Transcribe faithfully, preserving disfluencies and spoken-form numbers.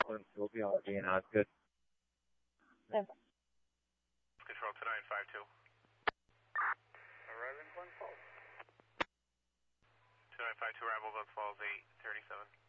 Brooklyn, Sylvia, R V, and Osgood. Yeah. Control to nine five two. Arriving Glens Falls. two nine five two, arrival Glens Falls, eight thirty-seven.